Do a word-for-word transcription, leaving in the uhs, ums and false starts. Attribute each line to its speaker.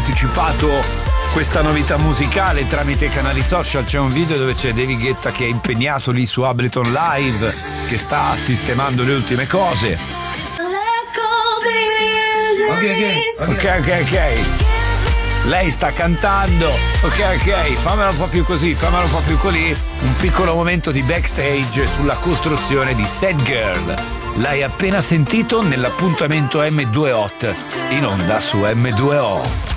Speaker 1: anticipato questa novità musicale tramite i canali social. C'è un video dove c'è David Guetta che è impegnato lì su Ableton Live, che sta sistemando le ultime cose. Ok, ok, ok, ok, ok. Lei sta cantando. Ok, ok, fammelo un po' più così, fammelo un po' più così. Un piccolo momento di backstage sulla costruzione di Sad Girl. L'hai appena sentito nell'appuntamento M due Hot, in onda su M due O.